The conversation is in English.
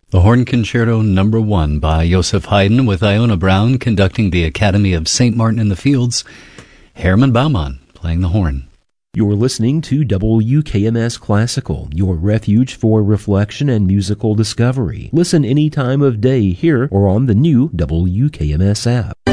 The Horn Concerto No. 1 by Joseph Haydn with Iona Brown conducting the Academy of St. Martin in the Fields. Hermann Baumann playing the horn. You're listening to WKMS Classical, your refuge for reflection and musical discovery. Listen any time of day here or on the new WKMS app.